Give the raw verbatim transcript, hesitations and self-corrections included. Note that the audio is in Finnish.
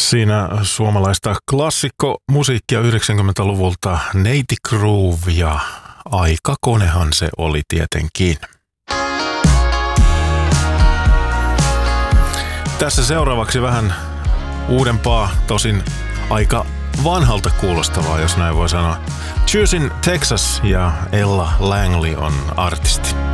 Siinä suomalaista klassikkomusiikkia yhdeksänkymmentäluvulta Neiti Groove ja aikakonehan se oli tietenkin. Tässä seuraavaksi vähän uudempaa, tosin aika vanhalta kuulostavaa, jos näin voi sanoa. Choosing Texas ja Ella Langley on artisti.